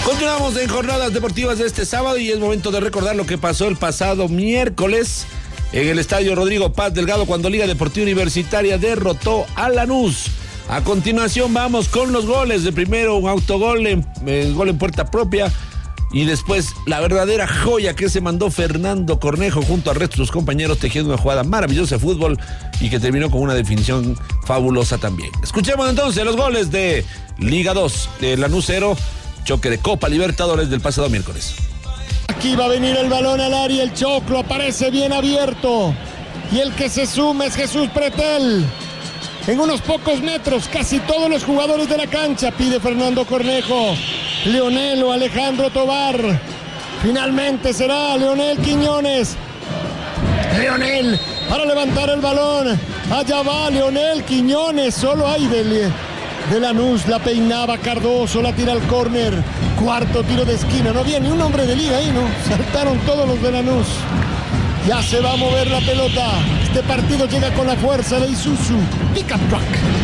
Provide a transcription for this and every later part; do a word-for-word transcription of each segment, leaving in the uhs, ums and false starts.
Continuamos en jornadas deportivas de este sábado y es momento de recordar lo que pasó el pasado miércoles en el estadio Rodrigo Paz Delgado cuando Liga Deportiva Universitaria derrotó a Lanús. A continuación vamos con los goles. De primero un autogol en, en gol en puerta propia y después la verdadera joya que se mandó Fernando Cornejo junto al resto de sus compañeros tejiendo una jugada maravillosa de fútbol y que terminó con una definición fabulosa también. Escuchemos entonces los goles de Liga dos, de Lanús cero, choque de Copa Libertadores del pasado miércoles. Aquí va a venir el balón al área, el Choclo aparece bien abierto y el que se suma es Jesús Pretel. En unos pocos metros, casi todos los jugadores de la cancha, pide Fernando Cornejo. Leonel o Alejandro Tobar. Finalmente será Leonel Quiñones. Leonel para levantar el balón. Allá va Leonel Quiñones, solo hay del... de Lanús, la peinaba Cardoso, la tira al córner, cuarto tiro de esquina, no había ni un hombre de Liga ahí, ¿no? Saltaron todos los de Lanús. Ya se va a mover la pelota, este partido llega con la fuerza de Isuzu Pickup Truck.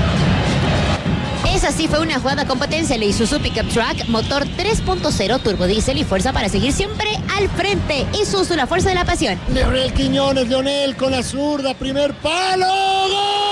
Esa sí fue una jugada con potencia, el Isuzu Pickup Truck, motor tres punto cero, turbodiesel y fuerza para seguir siempre al frente. Isuzu, la fuerza de la pasión. Leonel Quiñones, Leonel con la zurda, primer palo, ¡gol!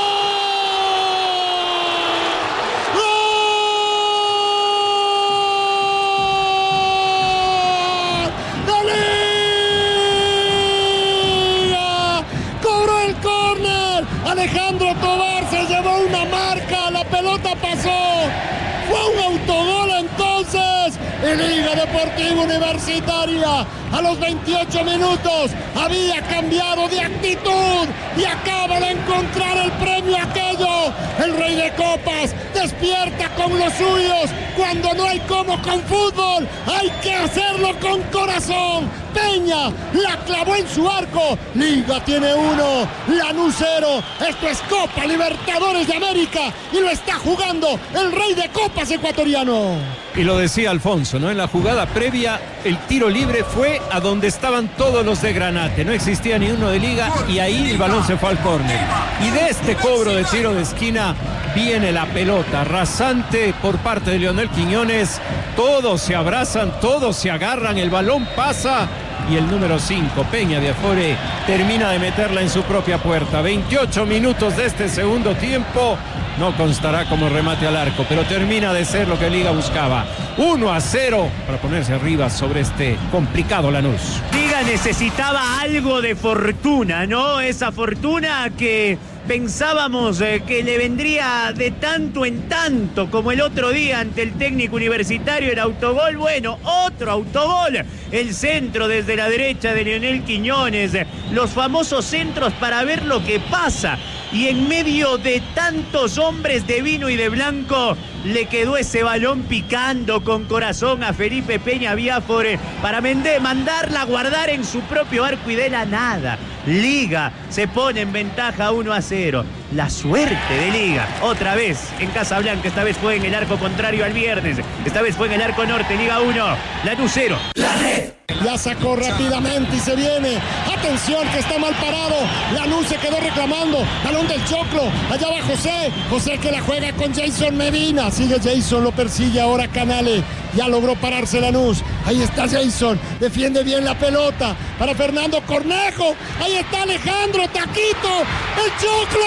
Alejandro Tobar se llevó una marca, la pelota pasó, fue un autogol entonces en Liga Deportiva Universitaria. A los veintiocho minutos había cambiado de actitud y acaba de encontrar el premio aquello. El Rey de Copas despierta con los suyos. Cuando no hay como con fútbol, hay que hacerlo con corazón. Peña la clavó en su arco. Liga tiene uno, Lanús cero. Esto es Copa Libertadores de América y lo está jugando el Rey de Copas ecuatoriano. Y lo decía Alfonso, ¿no? En la jugada previa, el tiro libre fue a donde estaban todos los de Granate. No existía ni uno de Liga y ahí el balón se fue al córner. Y de este cobro de tiro de esquina viene la pelota rasante por parte de Leonel Quiñones. Todos se abrazan, todos se agarran, el balón pasa y el número cinco, Peña de Afore, termina de meterla en su propia puerta. veintiocho minutos de este segundo tiempo. No constará como remate al arco, pero termina de ser lo que Liga buscaba. uno a cero para ponerse arriba sobre este complicado Lanús. Liga necesitaba algo de fortuna, ¿no? Esa fortuna que pensábamos eh, que le vendría de tanto en tanto, como el otro día ante el técnico universitario, el autogol. Bueno, otro autogol. El centro desde la derecha de Leonel Quiñones. Los famosos centros para ver lo que pasa. Y en medio de tantos hombres de vino y de blanco, le quedó ese balón picando con corazón a Felipe Peña Biafore para Mendé, mandarla a guardar en su propio arco y de la nada. Liga se pone en ventaja uno a cero. La suerte de Liga, otra vez en Casablanca, esta vez fue en el arco contrario al viernes, esta vez fue en el arco norte. Liga uno, Lanús cero. La red. La sacó rápidamente y se viene. Atención que está mal parado. Lanús se quedó reclamando. Balón del Choclo. Allá va José. José que la juega con Jason Medina. Sigue Jason, lo persigue ahora Canale. Ya logró pararse Lanús. Ahí está Jason. Defiende bien la pelota para Fernando Cornejo. Ahí está Alejandro Taquito. El Choclo.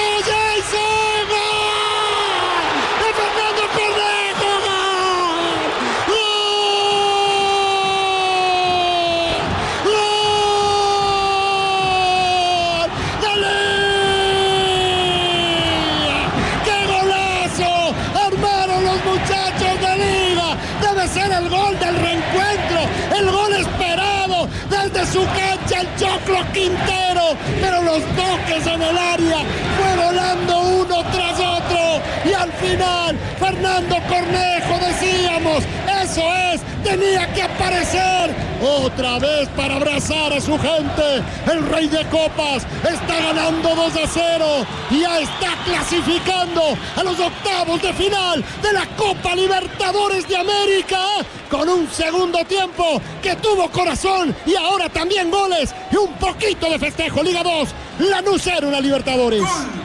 Jason. ¡Gol! ¡De Fernando Cornejo! ¡Gol! Ser el gol del reencuentro, el gol esperado desde su cancha el Choclo Quintero, pero los toques en el área fue volando uno tras otro y al final Fernando Cornejo, decíamos, eso es, tenía que aparecer otra vez para abrazar a su gente. El Rey de Copas está ganando dos a cero y ya está clasificando a los octavos de final de la Copa Libertadores de América con un segundo tiempo que tuvo corazón y ahora también goles y un poquito de festejo. Liga dos, Lanús cero en la Libertadores.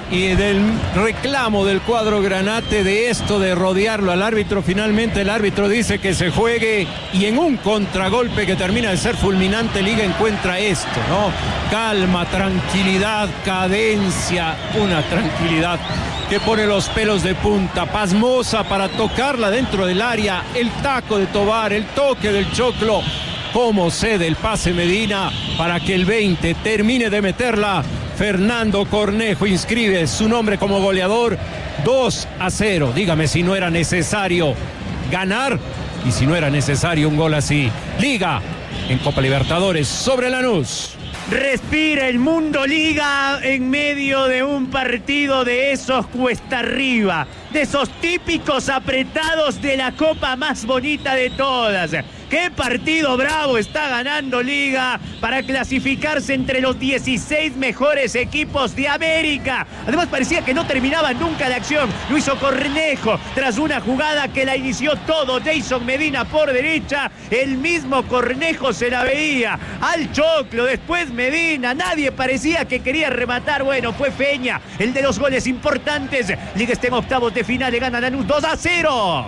y del reclamo del cuadro granate de esto de rodearlo al árbitro. Finalmente el árbitro dice que se juegue y en un contragolpe que termina de ser fulminante, Liga encuentra esto, ¿no? Calma, tranquilidad, cadencia, una tranquilidad que pone los pelos de punta, pasmosa para tocarla dentro del área, el taco de Tobar, el toque del Choclo, cómo cede el pase Medina para que el veinte termine de meterla. Fernando Cornejo inscribe su nombre como goleador. Dos a cero. Dígame si no era necesario ganar y si no era necesario un gol así. Liga en Copa Libertadores sobre Lanús. Respira el mundo Liga en medio de un partido de esos cuesta arriba, de esos típicos apretados de la copa más bonita de todas. ¡Qué partido bravo está ganando Liga para clasificarse entre los dieciséis mejores equipos de América! Además parecía que no terminaba nunca la acción. Lo hizo Cornejo tras una jugada que la inició todo Jason Medina por derecha. El mismo Cornejo se la veía al Choclo, después Medina. Nadie parecía que quería rematar. Bueno, fue Feña el de los goles importantes. Liga está en octavos de final, le gana Lanús dos a cero.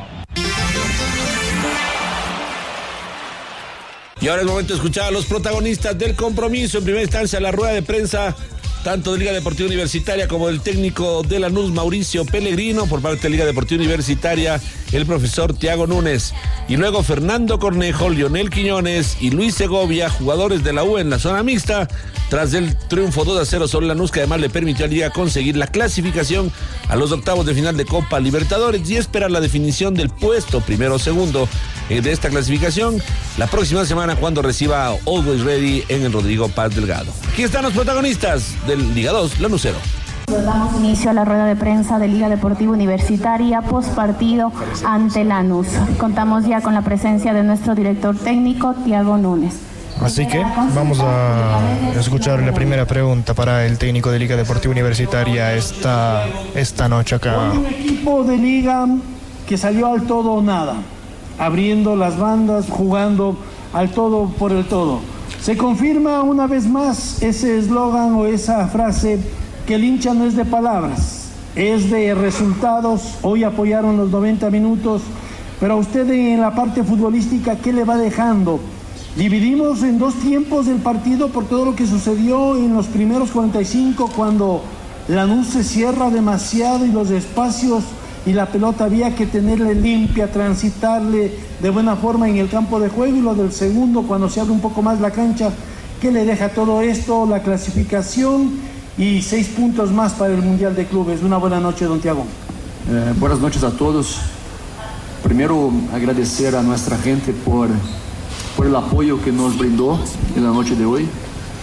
Y ahora es momento de escuchar a los protagonistas del compromiso. En primera instancia, la rueda de prensa, tanto de Liga Deportiva Universitaria como del técnico de Lanús, Mauricio Pellegrino. Por parte de Liga Deportiva Universitaria, el profesor Tiago Núñez. Y luego Fernando Cornejo, Lionel Quiñones y Luis Segovia, jugadores de la U en la zona mixta, tras el triunfo dos a cero sobre Lanús, que además le permitió a Liga conseguir la clasificación a los octavos de final de Copa Libertadores y esperar la definición del puesto primero o segundo de esta clasificación la próxima semana, cuando reciba a Always Ready en el Rodrigo Paz Delgado. Aquí están los protagonistas del Liga dos, Lanucero. Damos inicio a la rueda de prensa de Liga Deportiva Universitaria post partido ante Lanús. Contamos ya con la presencia de nuestro director técnico, Tiago Núñez. Así que vamos a escuchar la primera pregunta para el técnico de Liga Deportiva Universitaria esta, esta noche acá. Un equipo de Liga que salió al todo o nada, abriendo las bandas, jugando al todo por el todo. Se confirma una vez más ese eslogan o esa frase que el hincha no es de palabras, es de resultados. Hoy apoyaron los noventa minutos, pero a usted en la parte futbolística, ¿qué le va dejando? Dividimos en dos tiempos el partido por todo lo que sucedió en los primeros cuarenta y cinco, cuando Lanús se cierra demasiado y los espacios y la pelota había que tenerle limpia, transitarle de buena forma en el campo de juego, y lo del segundo, cuando se abre un poco más la cancha. ¿Qué le deja todo esto? La clasificación y seis puntos más para el Mundial de Clubes. Una buena noche, don Tiago. Eh, buenas noches a todos. Primero, agradecer a nuestra gente por, por el apoyo que nos brindó en la noche de hoy.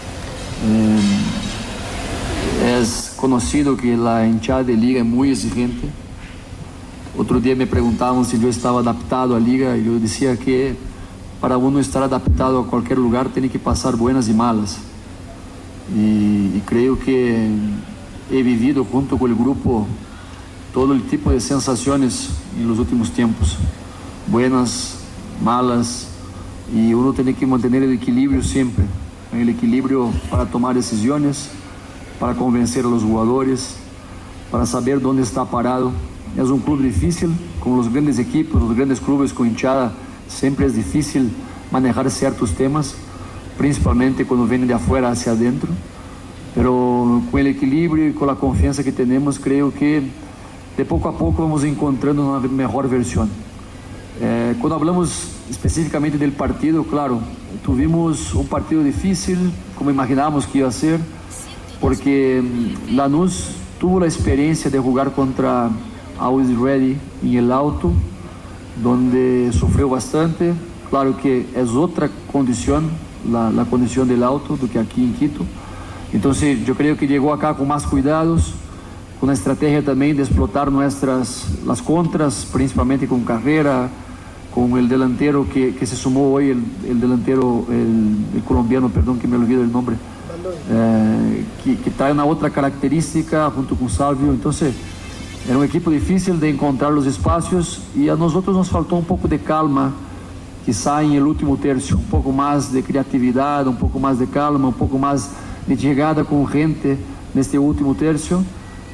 Eh, es conocido que la hinchada de Liga es muy exigente. Otro día me preguntaban si yo estaba adaptado a Liga y yo decía que para uno estar adaptado a cualquier lugar tiene que pasar buenas y malas. Y, y creo que he vivido junto con el grupo todo el tipo de sensaciones en los últimos tiempos, buenas, malas, y uno tiene que mantener el equilibrio siempre, el equilibrio para tomar decisiones, para convencer a los jugadores, para saber dónde está parado. Es un club difícil, como los grandes equipos, los grandes clubes con hinchada, siempre es difícil manejar ciertos temas, principalmente cuando vienen de afuera hacia adentro, pero con el equilibrio y con la confianza que tenemos, creo que de poco a poco vamos encontrando una mejor versión. Eh, cuando hablamos específicamente del partido, claro, tuvimos un partido difícil, como imaginábamos que iba a ser, porque Lanús tuvo la experiencia de jugar contra Always Ready en el Alto, donde sufrió bastante. Claro que es otra condición, la, la condición del Alto, do que aquí en Quito. Entonces yo creo que llegó acá con más cuidados, con la estrategia también de explotar nuestras las contras, principalmente con Carrera, con el delantero que, que se sumó hoy, el, el delantero, el, el colombiano, perdón que me olvido el nombre, eh, que, que trae una otra característica junto con Salvio. Entonces era un equipo difícil de encontrar los espacios y a nosotros nos faltó un poco de calma, quizá en el último tercio, un poco más de creatividad, un poco más de calma, un poco más de llegada con gente en este último tercio.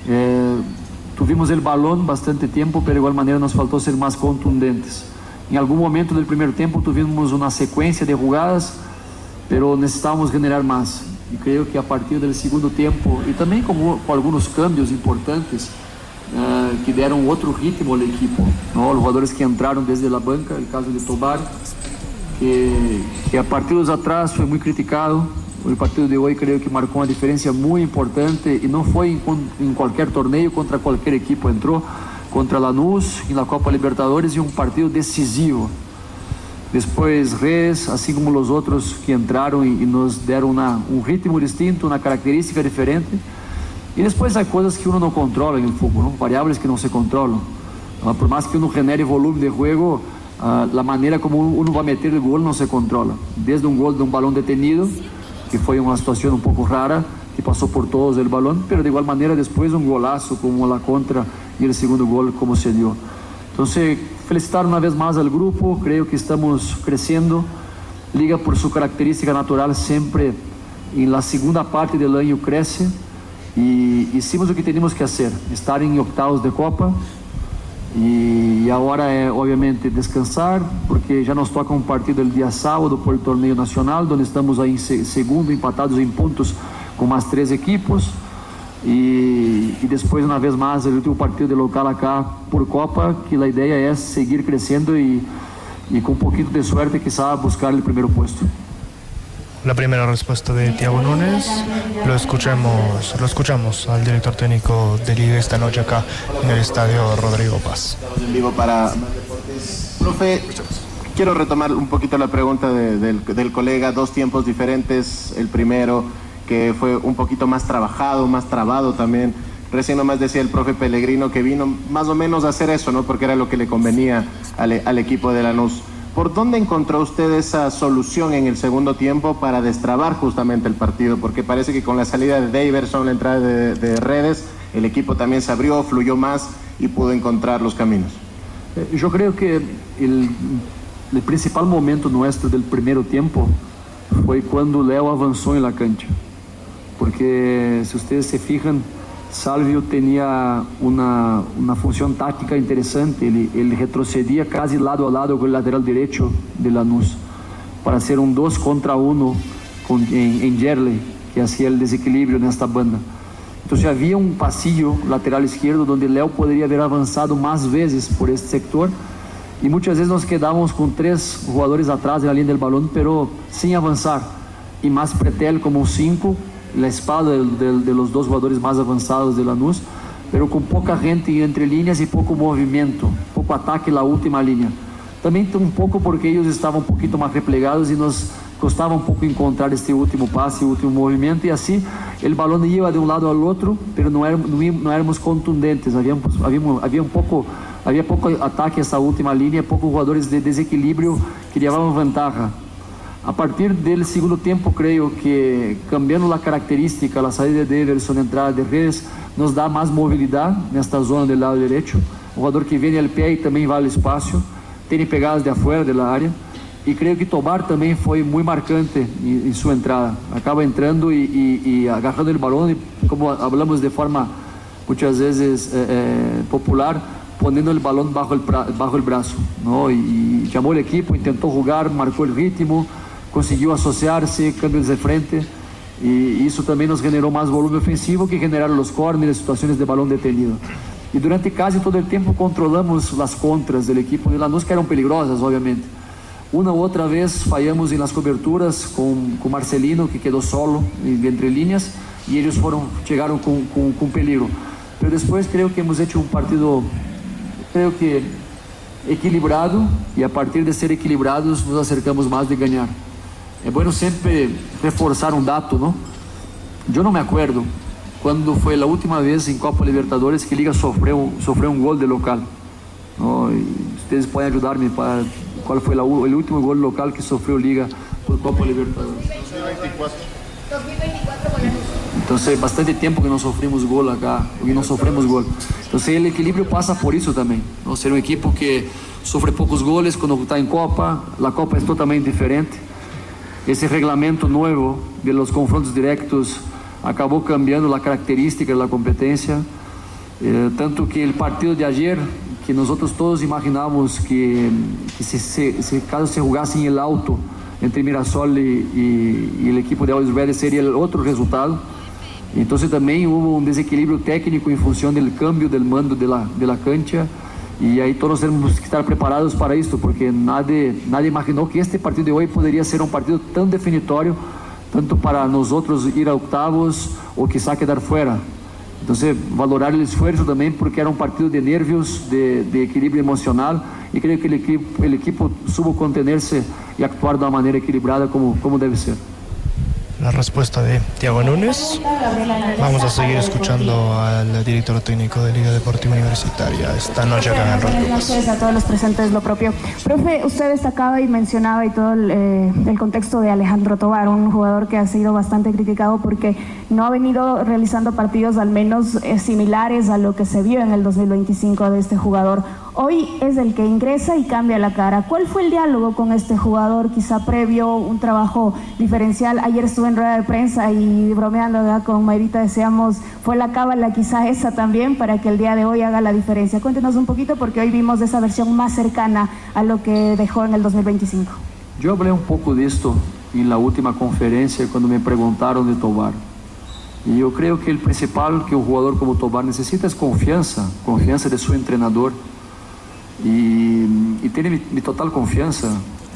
Eh, tuvimos el balón bastante tiempo, pero de igual manera nos faltó ser más contundentes. En algún momento del primer tiempo tuvimos una secuencia de jugadas, pero necesitábamos generar más. Y creo que a partir del segundo tiempo, y también con, con algunos cambios importantes, uh, que deram outro ritmo ao equipo, ¿no? Os jogadores que entraram desde a banca, o caso de Tobar, que, que a partidos atrás foi muito criticado. O partido de hoje creio que marcou uma diferença muito importante e não foi em, em qualquer torneio, contra qualquer equipo, entrou contra Lanús na Copa Libertadores e um partido decisivo. Depois Redes, assim como os outros que entraram e, e nos deram uma, um ritmo distinto, uma característica diferente. E depois há coisas que uno não controla no futebol, não? Variáveis que não se controlam. Uh, por mais que uno genere volume de jogo, uh, a maneira como uno vai meter o gol não se controla. Desde um gol de um balão detenido, que foi uma situação um pouco rara, que passou por todos o balão, mas de igual maneira depois um golaço como a contra e o segundo gol como se deu. Então, felicitar uma vez mais ao grupo, creio que estamos crescendo. Liga por sua característica natural sempre em la segunda parte do ano cresce. E hicimos o que teníamos que fazer, estar em octavos de Copa. E agora é, obviamente, descansar, porque já nos toca um partido no dia sábado por torneio nacional, onde estamos aí em segundo, empatados em pontos com mais três equipos. E, e depois, uma vez mais, o último partido de local acá por Copa, que a ideia é seguir crescendo e, e com um pouquinho de sorte, quizá, buscar o primeiro posto. La primera respuesta de Thiago Núñez, lo escuchemos, lo escuchamos al director técnico de Liga esta noche acá en el estadio Rodrigo Paz. Estamos en vivo para Profe, quiero retomar un poquito la pregunta de, del, del colega, dos tiempos diferentes, el primero que fue un poquito más trabajado, más trabado también. Recién nomás decía el profe Pellegrino que vino más o menos a hacer eso, ¿no? Porque era lo que le convenía al, al equipo de Lanús. ¿Por dónde encontró usted esa solución en el segundo tiempo para destrabar justamente el partido? Porque parece que con la salida de Daverson, la entrada de, de Redes, el equipo también se abrió, fluyó más y pudo encontrar los caminos. Yo creo que el, el principal momento nuestro del primer tiempo fue cuando Leo avanzó en la cancha. Porque si ustedes se fijan, Salvio tenía una, una función táctica interesante. Él, él retrocedía casi lado a lado con el lateral derecho de Lanús para hacer un dos contra uno con, en, en Yerley, que hacía el desequilibrio en esta banda. Entonces había un pasillo lateral izquierdo donde Leo podría haber avanzado más veces por este sector y muchas veces nos quedábamos con tres jugadores atrás de la línea del balón, pero sin avanzar, y más Pretel como cinco, la espalda de, de, de los dos jugadores más avanzados de Lanús, pero con poca gente entre líneas y poco movimiento, poco ataque en la última línea. También un poco porque ellos estaban un poquito más replegados y nos costaba un poco encontrar este último pase, último movimiento, y así el balón iba de un lado al otro, pero no éramos, no éramos contundentes, había, había, había, un poco, había poco ataque a esa última línea, pocos jugadores de desequilibrio que llevaban ventaja. A partir del segundo tiempo, creo que cambiando la característica, la salida de Daverson, la entrada de Redes, nos da más movilidad en esta zona del lado derecho. Un jugador que viene al pie y también va al espacio, tiene pegadas de afuera de la área. Y creo que Tobar también fue muy marcante en, en su entrada. Acaba entrando y, y, y agarrando el balón, y como hablamos de forma muchas veces eh, eh, popular, poniendo el balón bajo el, bajo el brazo, ¿no? Y, y llamó el equipo, intentó jugar, marcó el ritmo, conseguiu associar-se, cambios de frente, e isso também nos generou mais volume ofensivo que generaram os corners, situações de balão detenido. E durante quase todo o tempo controlamos as contras do equipo de Lanús, que eram perigosas, obviamente. Uma ou outra vez falhamos em las coberturas com, com Marcelino, que quedou solo entre linhas, e eles foram, chegaram com, com, com peligro. Mas depois creio que hemos hecho um partido, creio que equilibrado, e a partir de ser equilibrados nos acercamos mais de ganhar. É bueno sempre reforçar um dato, não? Eu não me acuerdo quando foi a última vez em Copa Libertadores que Liga sofreu, sofreu um gol de local. ¿No? E vocês podem ajudar-me para qual foi o último gol local que sofreu Liga por Copa Libertadores. dois mil e vinte e quatro. Então é bastante tempo que não sofremos gol acá, que não sofremos gol. Então o equilíbrio passa por isso também. Não ser um equipo que sofre poucos goles quando está em Copa, a Copa é totalmente diferente. Esse regulamento novo de los confrontos directos acabou cambiando a característica da competência. Eh, tanto que el partido de ayer, que nosotros todos imaginamos que, que se, se, se, caso se jugase en el auto entre Mirassol y, y, y el equipo de Always Ready, sería el otro resultado. Entonces también hubo un desequilibrio técnico en función del cambio del mando de la, de la cancha, y ahí todos tenemos que estar preparados para esto, porque nadie, nadie imaginó que este partido de hoy podría ser un partido tan definitorio, tanto para nosotros ir a octavos o quizá quedar fuera. Entonces, valorar el esfuerzo también, porque era un partido de nervios, de, de equilibrio emocional, y creo que el equipo, el equipo supo contenerse y actuar de una manera equilibrada como, como debe ser. La respuesta de Thiago Núñez. Vamos a seguir escuchando al director técnico de Liga Deportiva Universitaria esta noche acá en el Rodrigo. Buenas noches a todos los presentes, lo propio. Profe, usted destacaba y mencionaba y todo el, eh, el contexto de Alejandro Tovar, un jugador que ha sido bastante criticado porque no ha venido realizando partidos al menos eh, similares a lo que se vio en el dos mil veinticinco de este jugador. Hoy es el que ingresa y cambia la cara. ¿Cuál fue el diálogo con este jugador? Quizá previo, un trabajo diferencial. Ayer estuve en rueda de prensa y bromeando, ¿verdad?, con Mayrita, decíamos, fue la cábala quizá esa también para que el día de hoy haga la diferencia. Cuéntenos un poquito, porque hoy vimos esa versión más cercana a lo que dejó en el dos mil veinticinco. Yo hablé un poco de esto en la última conferencia cuando me preguntaron de Tovar. Y yo creo que el principal que un jugador como Tovar necesita es confianza, confianza de su entrenador. Y, y tiene mi, mi total confianza.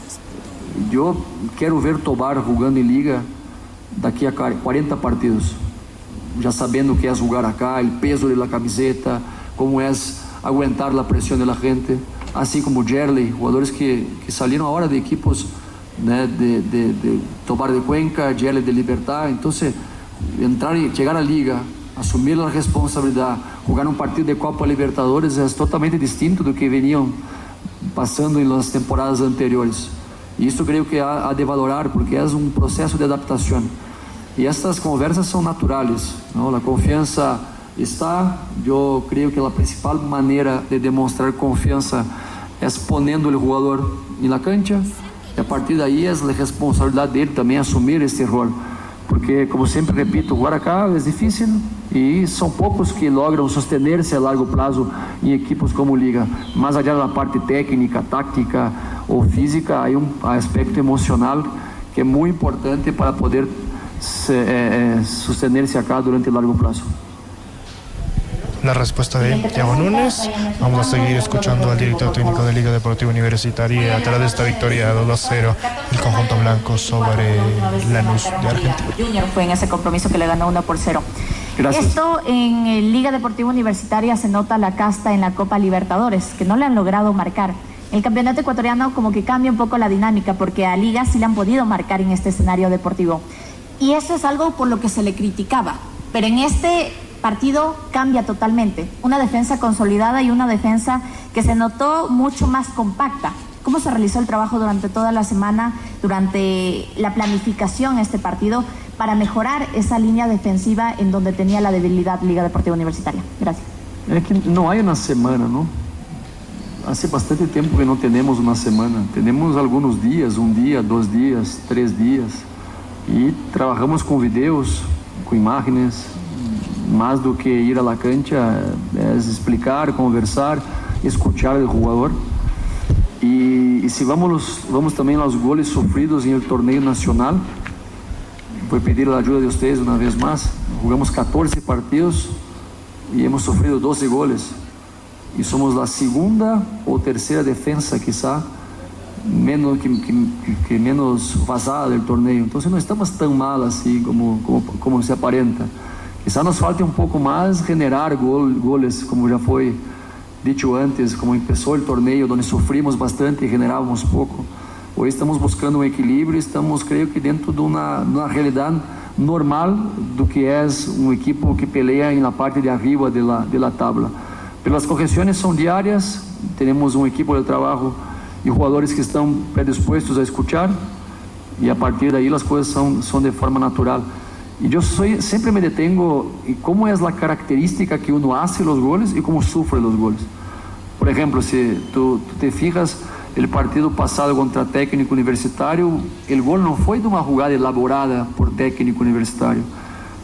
Yo quiero ver Tovar jugando en Liga daqui a cuarenta partidos, ya sabendo que es jugar acá, el peso de la camiseta, cómo es aguantar la presión de la gente, así como Gerley, jugadores que, que salieron ahora de equipos, né, de, de, de Tovar de Cuenca, Gerley de Libertad. Entonces, entrar y llegar a Liga, asumir la responsabilidad, jugar un partido de Copa Libertadores es totalmente distinto do que venían pasando en las temporadas anteriores. Y esto creo que ha, ha de valorar, porque es un proceso de adaptación. Y estas conversas son naturales, ¿no? La confianza está. Yo creo que la principal manera de demostrar confianza es poniendo el jugador en la cancha, y a partir de ahí es la responsabilidad de él también asumir este rol. Porque, como sempre repito, jugar acá é difícil e são poucos que logram sostener-se a largo prazo em equipos como Liga. Mais allá da parte técnica, táctica ou física, há um aspecto emocional que é muito importante para poder se, eh, sostener-se acá durante largo prazo. La respuesta de Thiago Núñez. Vamos a seguir escuchando al director técnico de Liga Deportiva Universitaria a través de esta victoria dos a cero el conjunto blanco sobre Lanús de Argentina. Junior fue en ese compromiso que le ganó uno por cero. Gracias. Esto en Liga Deportiva Universitaria se nota la casta en la Copa Libertadores, que no le han logrado marcar. El campeonato ecuatoriano como que cambia un poco la dinámica, porque a Liga sí le han podido marcar en este escenario deportivo. Y eso es algo por lo que se le criticaba. Pero en este partido cambia totalmente. Una defensa consolidada y una defensa que se notó mucho más compacta. ¿Cómo se realizó el trabajo durante toda la semana, durante la planificación de este partido, para mejorar esa línea defensiva en donde tenía la debilidad Liga Deportiva Universitaria? Gracias. Es que no hay una semana, ¿no? Hace bastante tiempo que no tenemos una semana. Tenemos algunos días, un día, dos días, tres días. Y trabajamos con videos, con imágenes. Más do que ir a la cancha es explicar, conversar, escuchar al jugador. Y, y si vamos, vamos también a los goles sufridos en el torneo nacional, voy a pedir la ayuda de ustedes una vez más. Jugamos catorce partidos y hemos sufrido doce goles. Y somos la segunda o tercera defensa quizá menos, que, que, que menos vazada del torneo. Entonces no estamos tan mal así como, como, como se aparenta. Quizá nos falte um pouco mais generar gol, goles, como já foi dito antes, como começou o torneio, onde sofrimos bastante e generávamos pouco. Hoje estamos buscando um equilíbrio, estamos, creio que, dentro de uma, de uma realidade normal do que é um equipo que peleia na parte de arriba de la, de la tabla. Pelas correções são diárias, temos um equipo de trabalho e jogadores que estão predispostos a escuchar, e a partir daí as coisas são, são de forma natural. Y yo soy, siempre me detengo en cómo es la característica que uno hace los goles y cómo sufre los goles. Por ejemplo, si tú, tú te fijas, el partido pasado contra Técnico Universitario, el gol no fue de una jugada elaborada por Técnico Universitario.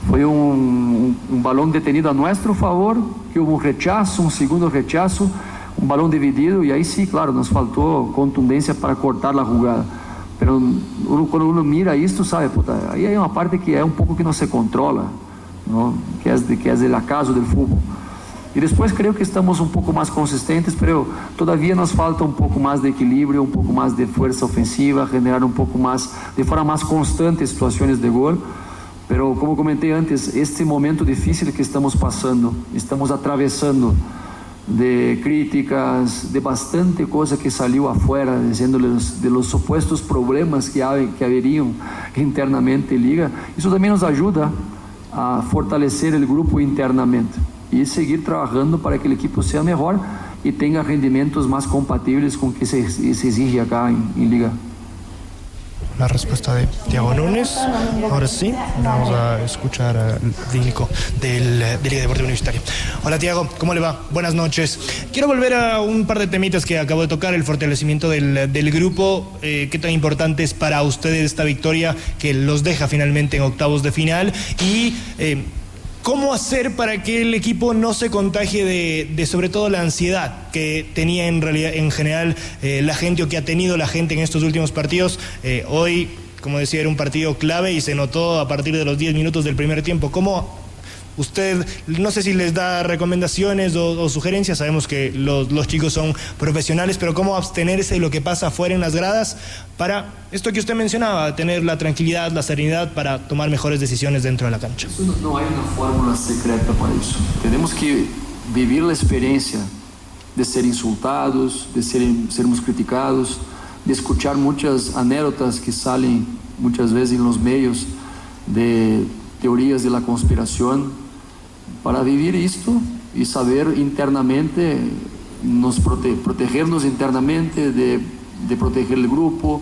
Foi um, um, um balão detenido a nosso favor, que houve um rechaço, um segundo rechaço, um balão dividido, e aí sim, claro, nos faltou contundência para cortar a jogada. Pero uno, quando uno mira isto, sabe, puta, aí é uma parte que é um pouco que não se controla, não? Que é, que é o acaso do futebol. E depois creio que estamos um pouco mais consistentes, pero todavia nos falta um pouco mais de equilíbrio, um pouco mais de força ofensiva, generar um pouco mais, de forma mais constante, situações de gol. Pero como comentei antes, este momento difícil que estamos passando, estamos atravessando de críticas, de bastante coisa que saiu afuera, dizendo de los supostos problemas que, ha, que haveriam internamente em Liga. Isso também nos ajuda a fortalecer o grupo internamente e seguir trabalhando para que o equipo seja melhor e tenha rendimentos mais compatíveis com o que se, se exige acá em, em Liga. La respuesta de Thiago Núñez. Ahora sí, vamos a escuchar al técnico del, de Liga Deportiva Universitaria. Hola Thiago, ¿cómo le va? Buenas noches. Quiero volver a un par de temitas que acabo de tocar, el fortalecimiento del, del grupo. Eh, ¿Qué tan importante es para ustedes esta victoria que los deja finalmente en octavos de final? Y eh, ¿cómo hacer para que el equipo no se contagie de, de sobre todo la ansiedad que tenía en realidad, en general, eh, la gente o que ha tenido la gente en estos últimos partidos? Eh, hoy, como decía, era un partido clave y se notó a partir de los diez minutos del primer tiempo. ¿Cómo usted, no sé si les da recomendaciones o, o sugerencias? Sabemos que los, los chicos son profesionales, pero ¿cómo abstenerse de lo que pasa afuera en las gradas para esto que usted mencionaba, tener la tranquilidad, la serenidad para tomar mejores decisiones dentro de la cancha? No, no hay una fórmula secreta para eso. Tenemos que vivir la experiencia de ser insultados, de ser, sermos criticados, de escuchar muchas anécdotas que salen muchas veces en los medios de teorías de la conspiración, para vivir esto y saber internamente, nos prote protegernos internamente, de, de proteger el grupo,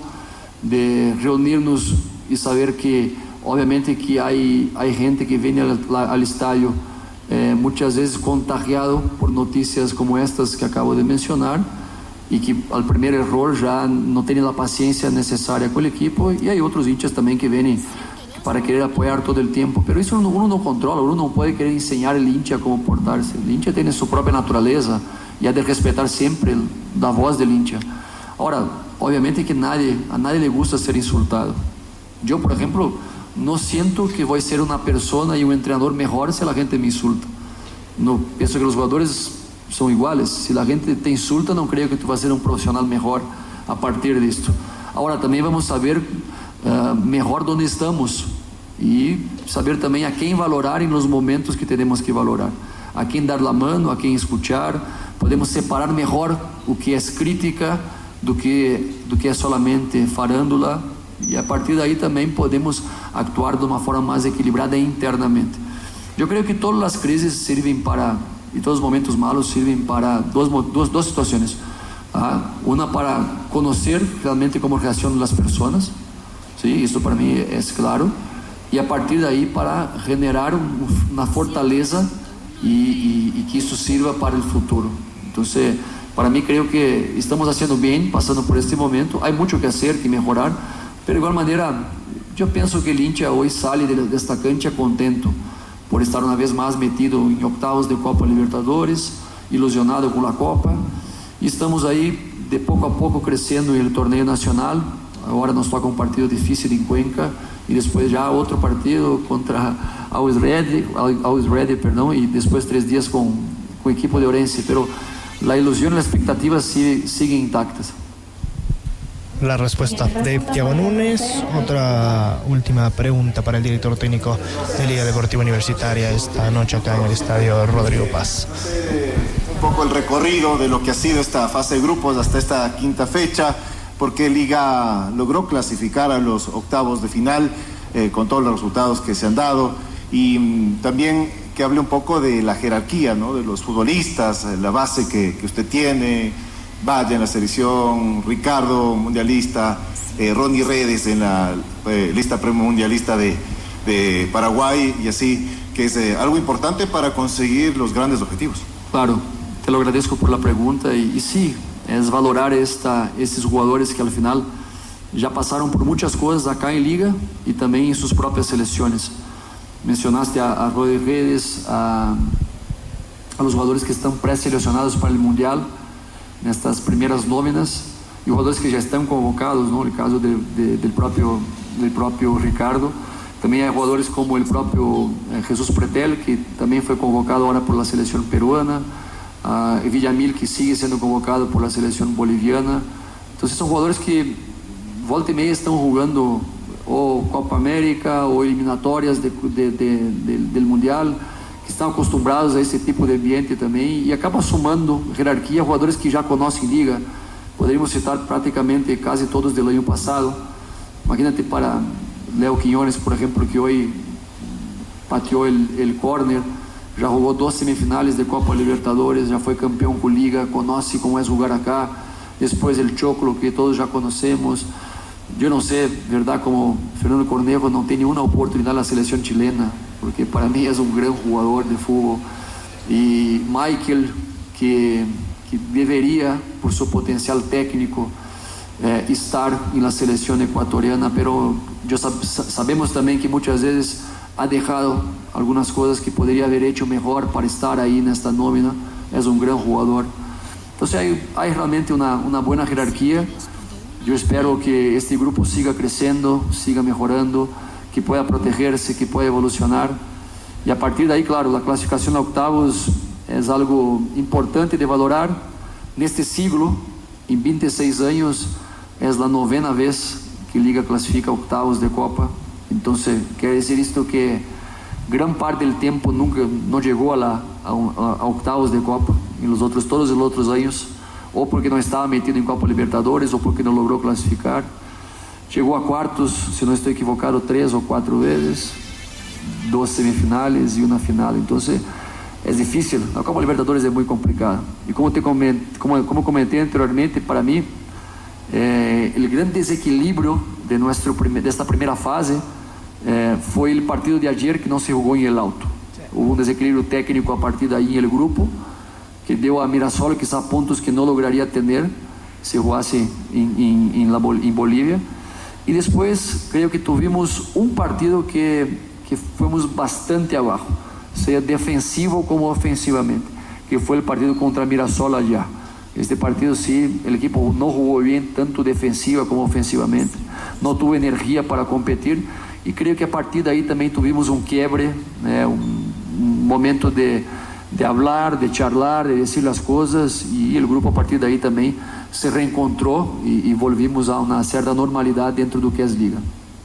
de reunirnos y saber que obviamente que hay, hay gente que viene al, al estadio eh, muchas veces contagiado por noticias como estas que acabo de mencionar y que al primer error ya no tienen la paciencia necesaria con el equipo, y hay otros hinchas también que vienen para querer apoyar todo el tiempo, pero eso uno, uno no controla, uno no puede querer enseñar al hincha cómo portarse. El hincha tiene su propia naturaleza y ha de respetar siempre la voz del hincha. Ahora, obviamente que nadie, a nadie le gusta ser insultado. Yo, por ejemplo, no siento que voy a ser una persona y un entrenador mejor si la gente me insulta. No, pienso que los jugadores son iguales. Si la gente te insulta, no creo que tú vas a ser un profesional mejor a partir de esto. Ahora, también vamos a ver Uh, mejor donde estamos y saber también a quién valorar en los momentos que tenemos que valorar, a quién dar la mano, a quién escuchar. Podemos separar mejor o que es crítica do que, do que é solamente farándula, e a partir daí também podemos actuar de uma forma mais equilibrada internamente. Eu creio que todas as crises servem para, e todos os momentos malos servem para duas, duas, duas situações. Ah, uma para conhecer realmente como reaccionam as pessoas. Sí, isso para mim é claro, e a partir daí para generar uma fortaleza e, e, e que isso sirva para o futuro. Então, para mim, creio que estamos fazendo bem, passando por este momento. Há muito que fazer, que melhorar, mas de igual maneira, eu penso que o hincha hoje sai desta cancha contento por estar uma vez mais metido em octavos de Copa Libertadores, ilusionado com a Copa, e estamos aí de pouco a pouco crescendo no torneio nacional. Agora nos toca um partido difícil em Cuenca e depois já outro partido contra Always Ready, Always Ready, perdão, e depois três dias com com a equipe de Orense. Pero la ilusión y las expectativas sigue, siguen intactas. La respuesta de Thiago Núñez. Otra última pregunta para el director técnico de Liga Deportiva Universitaria esta noche acá en el estadio Rodrigo Paz. Un poco el recorrido de lo que ha sido esta fase de grupos hasta esta quinta fecha, porque Liga logró clasificar a los octavos de final eh, con todos los resultados que se han dado, y mm, también que hable un poco de la jerarquía, ¿no?, de los futbolistas, la base que, que usted tiene. Valle en la selección, Ricardo, mundialista, eh, Ronnie Redes en la eh, lista premundialista de, de Paraguay, y así, que es eh, algo importante para conseguir los grandes objetivos. Claro, te lo agradezco por la pregunta, y, y sí, es valorar esta, estos jugadores que al final ya pasaron por muchas cosas acá en Liga y también en sus propias selecciones. mencionaste a, a Rodi Redes, a, a los jugadores que están preseleccionados para el Mundial, en estas primeras nóminas, y jugadores que ya están convocados, ¿no? El caso de, de, del, propio, del propio Ricardo. También hay jugadores como el propio eh, Jesús Pretel, que también fue convocado ahora por la selección peruana, uh, Villamil, que sigue siendo convocado por la selección boliviana. Entonces son jugadores que volta y media están jugando o Copa América o eliminatorias de, de, de, de, del Mundial, que están acostumbrados a ese tipo de ambiente también, y acaba sumando jerarquía a jugadores que ya conocen liga. Podríamos citar prácticamente casi todos del año pasado. Imagínate para Leo Quiñones, por ejemplo, que hoy pateó el, el córner, ya jugó dos semifinales de Copa Libertadores, ya fue campeón con liga, conoce cómo es jugar acá. Después el Choclo, que todos ya conocemos. Yo no sé, verdad, como Fernando Cornejo no tiene una oportunidad en la selección chilena, porque para mí es un gran jugador de fútbol. Y Michael, que, que debería, por su potencial técnico, eh, estar en la selección ecuatoriana, pero yo sab sabemos también que muchas veces ha dejado algunas cosas que podría haber hecho mejor para estar ahí en esta nómina. Es un gran jugador. Entonces hay, hay realmente una, una buena jerarquía. Yo espero que este grupo siga creciendo, siga mejorando, que pueda protegerse, que pueda evolucionar. Y a partir de ahí, claro, la clasificación a octavos es algo importante de valorar. En este siglo, en veintiséis años, es la novena vez que Liga clasifica a octavos de Copa. Entonces, quiere decir esto que gran parte del tiempo nunca no llegó a, la, a, a octavos de Copa, en los otros, todos los otros años, o porque no estaba metido en Copa Libertadores, o porque no logró clasificar. Llegó a cuartos, si no estoy equivocado, tres o cuatro veces, dos semifinales y una final. Entonces, es difícil. La Copa Libertadores es muy complicada. Y como, te comenté, como, como comenté anteriormente, para mí, eh, el gran desequilibrio de, nuestro primer, de esta primera fase eh, fue el partido de ayer que no se jugó en el auto. Hubo un desequilibrio técnico a partir de ahí en el grupo, que dio a Mirassol quizá puntos que no lograría tener si jugase en, en, en, la, en Bolivia. Y después creo que tuvimos un partido que, que fuimos bastante abajo, sea defensivo como ofensivamente, que fue el partido contra Mirassol allá. Este partido sí, el equipo no jugó bien, tanto defensiva como ofensivamente, no tuvo energía para competir, y creo que a partir de ahí también tuvimos un quiebre, eh, un, un momento de de hablar, de charlar, de decir las cosas, y el grupo a partir de ahí también se reencontró y, y volvimos a una cierta normalidad dentro de lo que es Liga.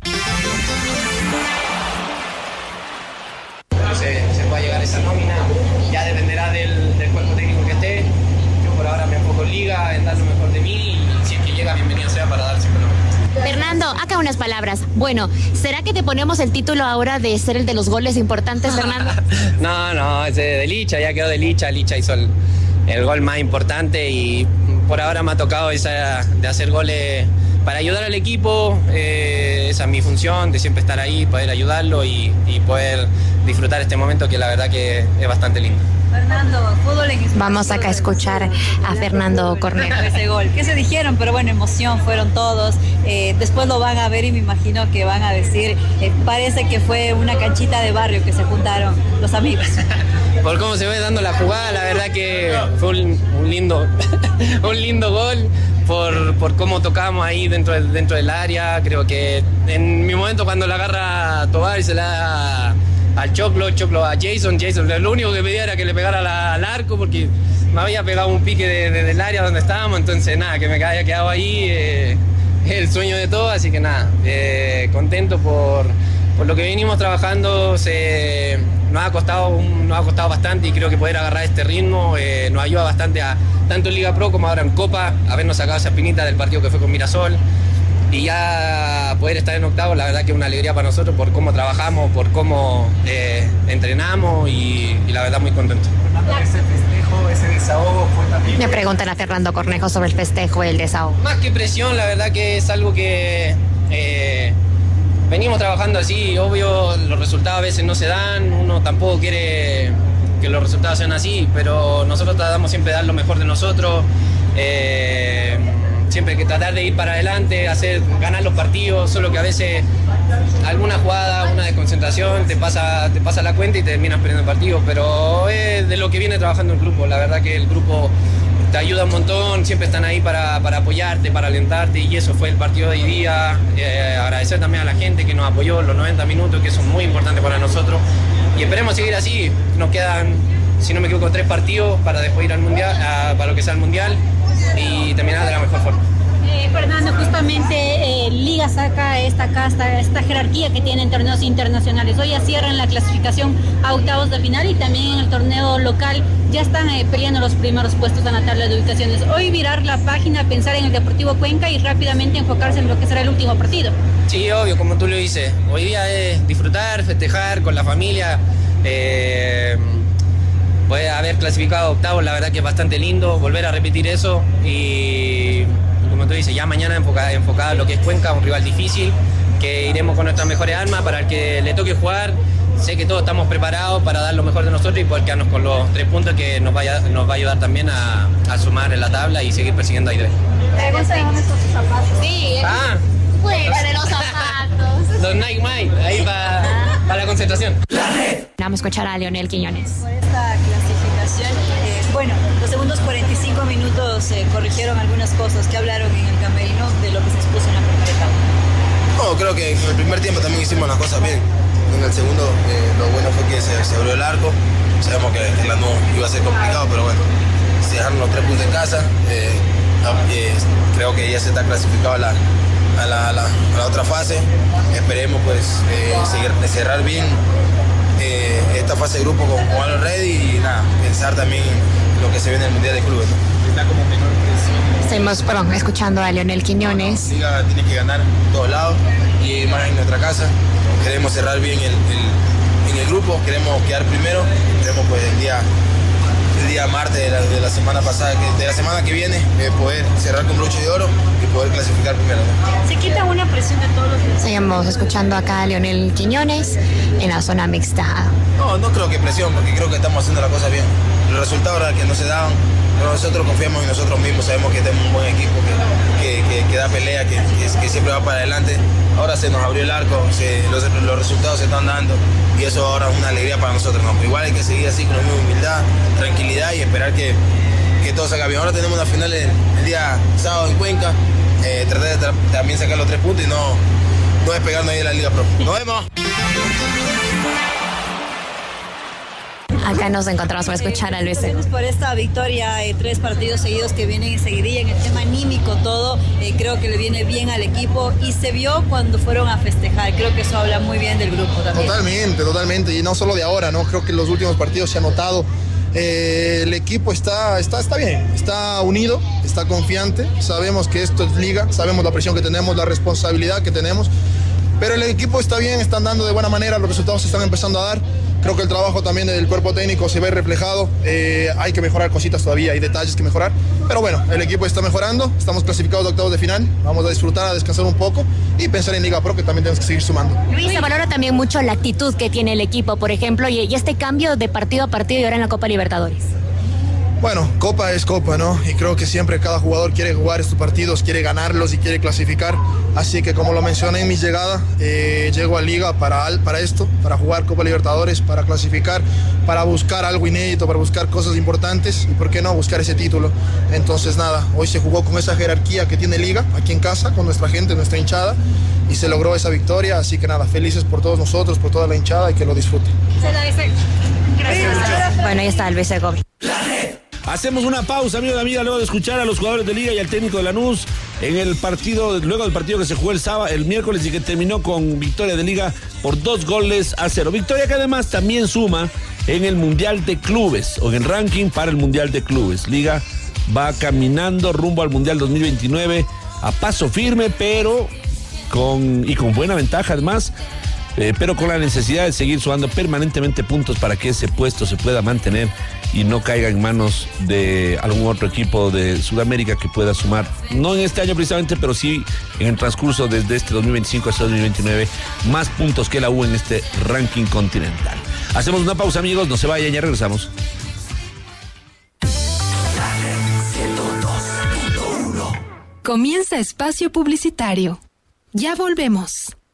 Se, se puede llegar a esa nómina, ya dependerá del, del cuerpo técnico que esté. Yo por ahora me enfoco en Liga, en dar lo mejor de mí, y si es que llega, bienvenido sea para dar siempre lo mejor. Fernando, acá unas palabras. Bueno, ¿será que te ponemos el título ahora de ser el de los goles importantes, Fernando? No, no, ese de Licha, ya quedó de Licha. Licha hizo el, el gol más importante, y por ahora me ha tocado esa de hacer goles para ayudar al equipo. Eh, esa es mi función, de siempre estar ahí, poder ayudarlo y, y poder disfrutar este momento, que la verdad que es bastante lindo. Fernando, fútbol en español. Vamos acá a escuchar a Fernando Cornejo. Ese gol. ¿Qué se dijeron? Pero bueno, emoción, fueron todos. Eh, después lo van a ver y me imagino que van a decir, eh, parece que fue una canchita de barrio que se juntaron los amigos. Por cómo se ve dando la jugada, la verdad que fue un, un lindo, un lindo gol. Por, por cómo tocamos ahí dentro del, dentro del área. Creo que en mi momento, cuando la agarra Tobar y se la da al Choclo, Choclo a Jason, Jason lo único que pedía era que le pegara la, al arco, porque me había pegado un pique de, de, del área donde estábamos. Entonces nada, que me haya quedado ahí, eh, es el sueño de todo. Así que nada, eh, contento por, por lo que venimos trabajando. Se, nos, ha costado un, nos ha costado bastante, y creo que poder agarrar este ritmo eh, nos ayuda bastante, a tanto en Liga Pro como ahora en Copa, habernos sacado esa espinita del partido que fue con Mirassol, y ya poder estar en octavos. La verdad que es una alegría para nosotros por cómo trabajamos, por cómo eh, entrenamos, y, y la verdad muy contento. Ese festejo, ese desahogo fue también... Me preguntan a Fernando Cornejo sobre el festejo y el desahogo. Más que presión, la verdad que es algo que eh, venimos trabajando así. Obvio, los resultados a veces no se dan, uno tampoco quiere que los resultados sean así, pero nosotros tratamos siempre de dar lo mejor de nosotros. Eh, siempre hay que tratar de ir para adelante, hacer, ganar los partidos, solo que a veces alguna jugada, una desconcentración, te pasa, te pasa la cuenta y te terminas perdiendo el partido, pero es de lo que viene trabajando el grupo. La verdad que el grupo te ayuda un montón, siempre están ahí para, para apoyarte, para alentarte, y eso fue el partido de hoy día. Eh, agradecer también a la gente que nos apoyó los noventa minutos, que son muy importantes para nosotros, y esperemos seguir así. Nos quedan, si no me equivoco, tres partidos para después ir al mundial, a, para lo que sea el mundial, y terminar de la mejor forma. Eh, Fernando, justamente eh, Liga saca esta casta, esta jerarquía que tiene en torneos internacionales. Hoy ya cierran la clasificación a octavos de final, y también en el torneo local ya están eh, peleando los primeros puestos en la tabla de ubicaciones. Hoy virar la página, pensar en el Deportivo Cuenca y rápidamente enfocarse en lo que será el último partido. Sí, obvio, como tú lo dices. Hoy día es disfrutar, festejar con la familia. Eh, puede haber clasificado a octavos, la verdad que es bastante lindo volver a repetir eso, y como tú dices, ya mañana enfocada, enfocada en lo que es Cuenca, un rival difícil, que iremos con nuestras mejores armas para el que le toque jugar. Sé que todos estamos preparados para dar lo mejor de nosotros y poder quedarnos con los tres puntos, que nos, vaya, nos va a ayudar también a, a sumar en la tabla y seguir persiguiendo a I D. ¿Dónde están tus zapatos? Sí, ah, fuera de los zapatos. Los Nike Mike, ahí para pa la concentración. Vamos a escuchar a Leonel Quiñones. Por esta clasificación, eh, bueno, los segundos cuarenta y cinco minutos eh, corrigieron algunas cosas. Que hablaron en el camerino de lo que se expuso en la primera etapa? No, creo que en el primer tiempo también hicimos las cosas bien. En el segundo, eh, lo bueno fue que se, se abrió el arco. Sabemos que el Lanús iba a ser complicado, pero bueno, se dejaron los tres puntos en casa. Eh, eh, creo que ya se está clasificado a la, a la, a la, a la otra fase. Esperemos pues eh, seguir, cerrar bien eh, esta fase de grupo con, con Always Ready, y nada, pensar también en lo que se viene en el Mundial de Clubes, ¿no? Está como menor presión. Estamos, perdón, escuchando a Leonel Quiñones. La Liga tiene que ganar en todos lados y más en nuestra casa. Queremos cerrar bien el, el, en el grupo, queremos quedar primero, queremos pues el día, el día martes de la, de la semana pasada, de la semana que viene, eh, poder cerrar con broche de oro y poder clasificar primero, ¿no? Se quita una presión de todos los... Seguimos escuchando acá a Leonel Quiñones en la zona mixta. No, no creo que presión, porque creo que estamos haciendo la cosa bien. Los resultados ahora que no se daban, nosotros confiamos en nosotros mismos, sabemos que tenemos un buen equipo, que, que, que, que da pelea, que, que, que siempre va para adelante. Ahora se nos abrió el arco, se, los, los resultados se están dando, y eso ahora es una alegría para nosotros, ¿no? Igual hay que seguir así con la misma humildad, tranquilidad, y esperar que, que todo salga bien. Ahora tenemos una final el, el día sábado en Cuenca, eh, tratar de tra también sacar los tres puntos y no, no despegarnos ahí de la Liga Pro. ¡Nos vemos! Acá nos encontramos para escuchar a Luis. Por esta victoria, eh, tres partidos seguidos que vienen enseguidilla en el tema anímico, todo, eh, creo que le viene bien al equipo, y se vio cuando fueron a festejar. Creo que eso habla muy bien del grupo también. Totalmente, totalmente, y no solo de ahora, ¿no? Creo que en los últimos partidos se ha notado. Eh, el equipo está, está, está bien, está unido, está confiante. Sabemos que esto es liga, sabemos la presión que tenemos, la responsabilidad que tenemos, pero el equipo está bien, están dando de buena manera, los resultados se están empezando a dar. Creo que el trabajo también del cuerpo técnico se ve reflejado. Eh, hay que mejorar cositas todavía, hay detalles que mejorar, pero bueno, el equipo está mejorando, estamos clasificados de octavos de final, vamos a disfrutar, a descansar un poco y pensar en Liga Pro, que también tenemos que seguir sumando. Luis, se valora también mucho la actitud que tiene el equipo, por ejemplo, y, y este cambio de partido a partido y ahora en la Copa Libertadores. Bueno, Copa es Copa, ¿no? Y creo que siempre cada jugador quiere jugar estos partidos, quiere ganarlos y quiere clasificar. Así que, como lo mencioné en mi llegada, eh, llego a Liga para, para esto, para jugar Copa Libertadores, para clasificar, para buscar algo inédito, para buscar cosas importantes y, ¿por qué no?, buscar ese título. Entonces, nada, hoy se jugó con esa jerarquía que tiene Liga aquí en casa, con nuestra gente, nuestra hinchada, y se logró esa victoria. Así que, nada, felices por todos nosotros, por toda la hinchada, y que lo disfruten. Gracias. Bueno, ahí está Luis Segovia. Hacemos una pausa, amigo y amiga, luego de escuchar a los jugadores de Liga y al técnico de Lanús en el partido, luego del partido que se jugó el sábado, el miércoles, y que terminó con victoria de Liga por dos goles a cero. Victoria que además también suma en el Mundial de Clubes, o en el ranking para el Mundial de Clubes. Liga va caminando rumbo al Mundial dos mil veintinueve a paso firme, pero con, y con buena ventaja además, eh, pero con la necesidad de seguir sumando permanentemente puntos para que ese puesto se pueda mantener y no caiga en manos de algún otro equipo de Sudamérica que pueda sumar, no en este año precisamente, pero sí en el transcurso desde este dos mil veinticinco hasta dos mil veintinueve, más puntos que la U en este ranking continental. Hacemos una pausa, amigos, no se vayan, ya regresamos. Comienza espacio publicitario. Ya volvemos.